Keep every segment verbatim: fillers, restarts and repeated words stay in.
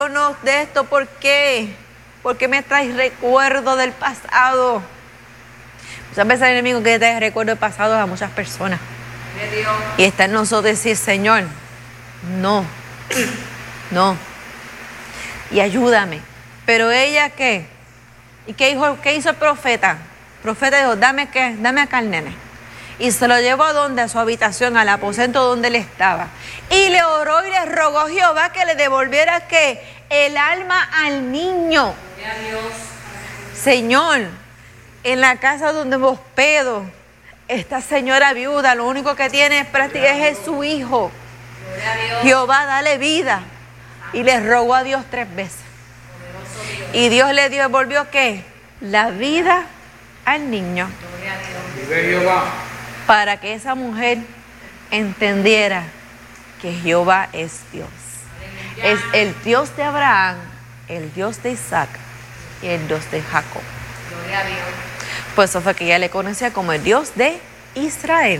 libéranos de esto. ¿Por qué? Porque me traes recuerdo del pasado. Muchas veces el enemigo quiere traer recuerdo del pasado a muchas personas. Y está en nosotros decir, Señor, no, no. Y ayúdame. Pero ella, ¿qué? ¿Y qué hizo, qué hizo el profeta? El profeta dijo, dame, ¿qué? Dame acá al nene. Y se lo llevó a donde, a su habitación, al aposento donde él estaba. Y le oró y le rogó a Jehová que le devolviera, ¿qué? El alma al niño. Señor, en la casa donde me hospedo, esta señora viuda, lo único que tiene es prácticamente es su hijo. Jehová, dale vida. Y le rogó a Dios tres veces. Y Dios le dio, devolvió, ¿qué? La vida al niño. Para que esa mujer entendiera que Jehová es Dios. Es el Dios de Abraham, el Dios de Isaac y el Dios de Jacob. Pues eso fue que ella le conocía como el Dios de Israel.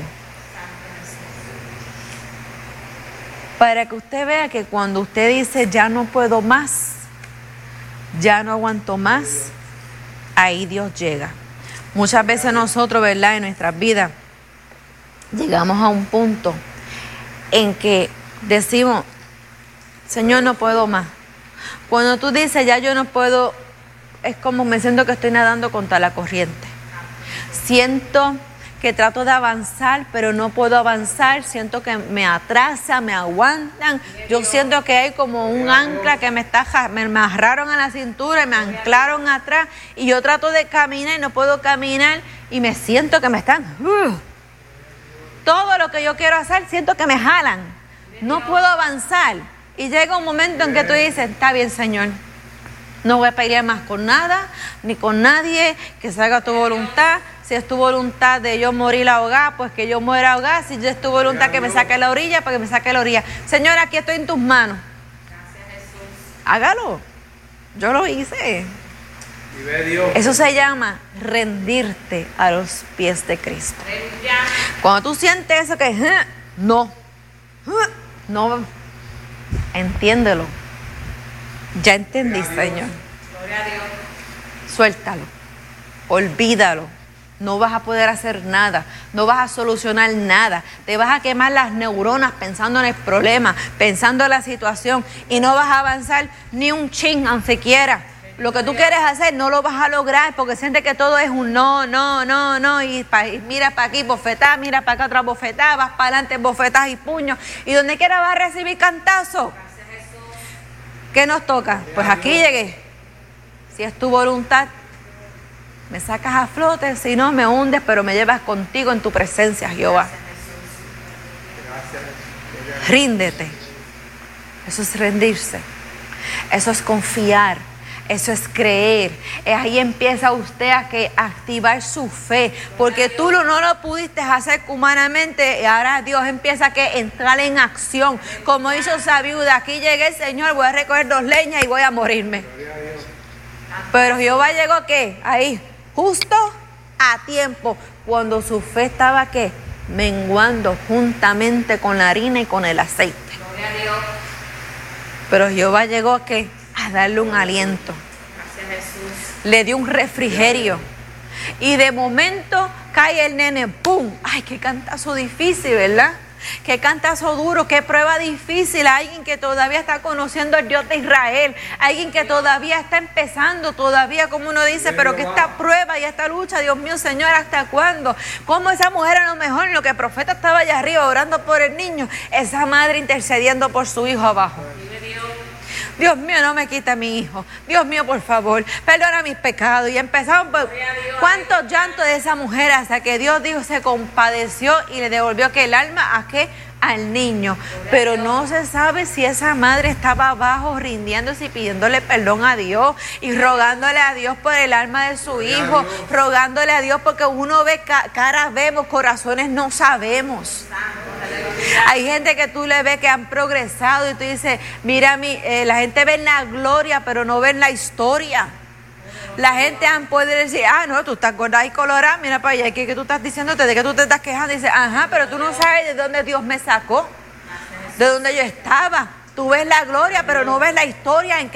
Para que usted vea que cuando usted dice ya no puedo más, ya no aguanto más, ahí Dios llega. Muchas veces nosotros, ¿verdad? En nuestras vidas llegamos a un punto en que decimos, Señor, no puedo más. Cuando tú dices ya yo no puedo, es como me siento que estoy nadando contra la corriente. Siento que trato de avanzar, pero no puedo avanzar. Siento que me atrasa, me aguantan. Yo siento que hay como un ancla que me está, me amarraron a la cintura y me anclaron atrás. Y yo trato de caminar y no puedo caminar. Y me siento que me están... Uh, todo lo que yo quiero hacer, siento que me jalan. No puedo avanzar. Y llega un momento en que tú dices, está bien, Señor. No voy a pelear más con nada, ni con nadie, que se haga tu voluntad. Si es tu voluntad de yo morir ahogada, pues que yo muera ahogada. Si es tu voluntad que me saque a la orilla, pues que me saque a la orilla. Señor, aquí estoy en tus manos. Hágalo. Yo lo hice. Eso se llama rendirte a los pies de Cristo. Cuando tú sientes eso que no, no, entiéndelo. Ya entendí, Señor. Suéltalo. Olvídalo. No vas a poder hacer nada, no vas a solucionar nada, te vas a quemar las neuronas pensando en el problema, pensando en la situación y no vas a avanzar ni un chin, ni siquiera. Lo que tú quieres hacer no lo vas a lograr porque sientes que todo es un no, no, no, no y, pa, y mira para aquí bofetada, mira para acá otra bofetada, vas para adelante bofetadas y puños y donde quiera vas a recibir cantazo. ¿Qué nos toca? Pues aquí llegué. Si es tu voluntad, me sacas a flote, si no me hundes, pero me llevas contigo en tu presencia, Jehová. Ríndete. Eso es rendirse. Eso es confiar. Eso es creer. Ahí empieza usted a que activar su fe, porque tú no lo pudiste hacer humanamente y ahora Dios empieza a que entrar en acción, como hizo esa viuda. Aquí llegué, Señor, voy a recoger dos leñas y voy a morirme. Pero Jehová llegó, ¿qué? Ahí. Justo a tiempo, cuando su fe estaba, ¿qué? Menguando juntamente con la harina y con el aceite. Gloria a Dios. Pero Jehová llegó, ¿qué? A darle un aliento. Gracias, Jesús. Le dio un refrigerio. Y de momento cae el nene, ¡pum! ¡Ay, qué cantazo difícil!, ¿verdad? Qué cantazo duro, qué prueba difícil. Alguien que todavía está conociendo al Dios de Israel, alguien que todavía está empezando, todavía como uno dice, pero que esta prueba y esta lucha, Dios mío, Señor, ¿hasta cuándo? Como esa mujer a lo mejor, en lo que el profeta estaba allá arriba orando por el niño, esa madre intercediendo por su hijo abajo. Dios mío, no me quita a mi hijo. Dios mío, por favor, perdona mis pecados. Y empezaron por cuántos llantos de esa mujer hasta que Dios dijo, se compadeció y le devolvió que el alma a qué, al niño. Pero no se sabe si esa madre estaba abajo rindiéndose y pidiéndole perdón a Dios y rogándole a Dios por el alma de su hijo, rogándole a Dios porque uno ve caras, vemos, corazones no sabemos. Hay gente que tú le ves que han progresado y tú dices, mira, mi, eh, la gente ve en la gloria, pero no ve en la historia. La gente puede decir, ah, no, tú estás gorda y colorada, mira para allá, ¿qué, qué tú estás diciéndote? ¿De qué tú te estás quejando? Y dices, ajá, pero tú no sabes de dónde Dios me sacó, de dónde yo estaba. Tú ves la gloria, pero no ves la historia en que